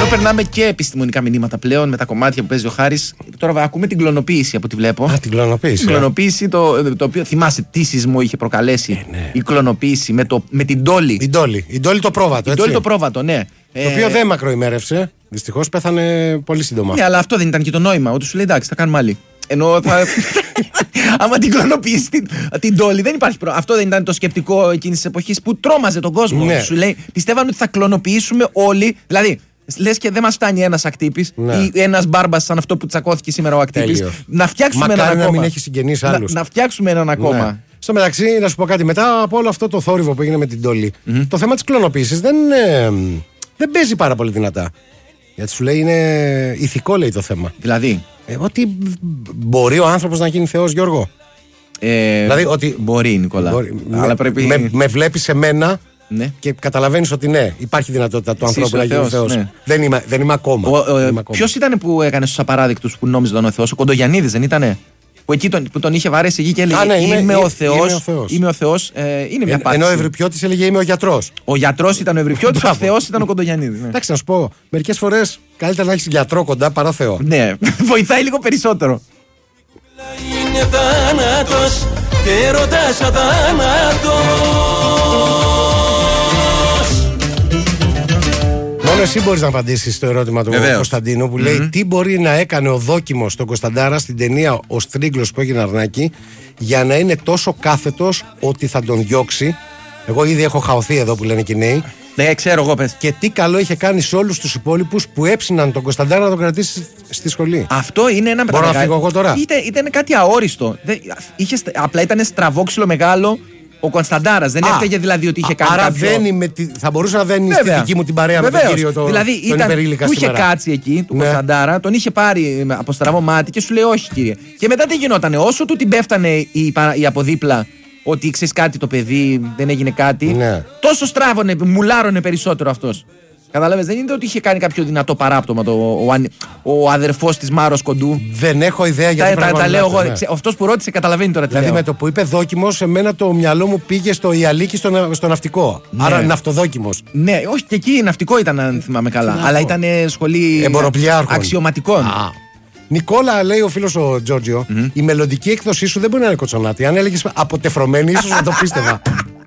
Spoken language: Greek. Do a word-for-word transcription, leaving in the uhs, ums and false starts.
περνάμε και επιστημονικά μηνύματα πλέον με τα κομμάτια που παίζει ο Χάρης. Τώρα ακούμε την κλωνοποίηση από ό,τι βλέπω. Α, την κλωνοποίηση. Την κλωνοποίηση, το, το οποίο θυμάσαι τι σεισμό είχε προκαλέσει ε, ναι. η κλωνοποίηση με, το, με την Ντόλη. Η Ντόλη. Η Ντόλη το πρόβατο. Η Ντόλη το πρόβατο, ναι. Το οποίο δεν μακροημέρευσε. Δυστυχώς πέθανε πολύ σύντομα. Ναι, αλλά αυτό δεν ήταν και το νόημα. Ότι σου λέει εντάξει, θα κάνουμε άλλη. Ενώ θα. Άμα την κλωνοποιήσει την, την Ντόλη, δεν υπάρχει πρόβλημα. Αυτό δεν ήταν το σκεπτικό εκείνης της εποχής που τρόμαζε τον κόσμο. Ναι. Σου λέει, πιστεύαν ότι θα κλωνοποιήσουμε όλοι. Δηλαδή, λες και δεν μας φτάνει ένας ακτύπης ναι. ή ένας μπάρμπας σαν αυτό που τσακώθηκε σήμερα ο ακτύπης. Να φτιάξουμε Μακάρι έναν να ακόμα. μην έχει συγγενείς άλλους. Να, να φτιάξουμε έναν ακόμα. Ναι. Στο μεταξύ, να σου πω κάτι, μετά από όλο αυτό το θόρυβο που έγινε με την Ντόλη, mm-hmm. το θέμα της κλωνοποίησης δεν, ε, δεν παίζει πάρα πολύ δυνατά. Γιατί σου λέει είναι ηθικό, λέει το θέμα. Δηλαδή. Ε, ότι μπορεί ο άνθρωπος να γίνει Θεός, Γιώργο. Ε, δηλαδή ότι. Μπορεί, Νικόλα. Μπορεί, αλλά με, πρέπει... με, με βλέπεις εμένα ναι. και καταλαβαίνεις ότι ναι, υπάρχει δυνατότητα του ανθρώπου να γίνει Θεός. Ναι. Δεν, είμαι, δεν είμαι ακόμα. Ε, Ποιος ήταν που έκανε στους απαράδεικτους που νόμιζε τον ο Θεός, ο Κοντογιαννίδης δεν ήτανε? Που εκεί τον, που τον είχε βαρέσει εκεί και έλεγε: Α, ναι, είμαι, είμαι, ο Θεός. Είμαι ο Θεός. Ε, είναι μια πάθηση. Ενώ ο Ευρυπιώτης έλεγε: Είμαι ο γιατρός. Ο γιατρός ήταν ο Ευρυπιώτης, ο Θεός ήταν ο Κοντογιαννίδης. Ναι. Εντάξει, να σου πω, μερικές φορές καλύτερα να έχεις γιατρό κοντά παρά Θεό. Ναι, βοηθάει λίγο περισσότερο. Είναι θάνατος και ρωτάς αθάνατος. Μόνο εσύ μπορείς να απαντήσεις στο ερώτημα του Βεβαίως. Κωνσταντίνου που λέει Mm-hmm. τι μπορεί να έκανε ο δόκιμος στον Κωνσταντάρα στην ταινία Ο Στρίγκλος που έγινε Αρνάκη για να είναι τόσο κάθετος ότι θα τον διώξει. Εγώ ήδη έχω χαωθεί εδώ που λένε οι νέοι. Ναι, ξέρω εγώ, πες. Και τι καλό είχε κάνει σε όλους τους υπόλοιπους που έψιναν τον Κωνσταντάρα να τον κρατήσει στη σχολή. Αυτό είναι ένα Μπορώ να φύγω εγώ τώρα. Ήταν, ήταν κάτι αόριστο. Δεν, είχε, απλά ήταν στραβόξυλο μεγάλο ο Κωνσταντάρας. Δεν έφταιγε δηλαδή ότι είχε κάνει. Άρα κάποιο... βαίνει με τη, θα μπορούσε να βαίνει στη δική μου την παρέα. Βεβαίως. Με τον κύριο το, δηλαδή τον ήταν, υπερήλικα του είχε σήμερα. κάτσει εκεί, του ναι. Κωνσταντάρα, τον είχε πάρει από στραβό μάτι και σου λέει όχι κύριε. Και μετά τι γινότανε, όσο του την πέφτανε οι, οι από δίπλα ότι ξέρεις κάτι το παιδί, δεν έγινε κάτι, ναι. τόσο στράβωνε, μουλάρωνε περισσότερο αυτός. Καταλάβες, δεν είναι ότι είχε κάνει κάποιο δυνατό παράπτωμα το, ο, ο, ο αδερφός της Μάρος Κοντού. Δεν έχω ιδέα για τα, τα, τα λέω εγώ. Ναι. Αυτός που ρώτησε καταλαβαίνει τώρα τι δηλαδή λέω. με το που είπε δόκιμος, εμένα το μυαλό μου πήγε στο Ιαλίκη στο, στο ναυτικό. Ναι. Άρα ναυτοδόκιμος. Ναι, όχι και εκεί ναυτικό ήταν, αν θυμάμαι καλά. Αλλά ήταν σχολή αξιωματικών. Α. Νικόλα, λέει ο φίλος ο Τζόρτζιο, mm-hmm. η μελλοντική έκδοσή σου δεν μπορεί να είναι κοτσονάτη. Αν έλεγες αποτεφρωμένη, ίσως να το πίστευα.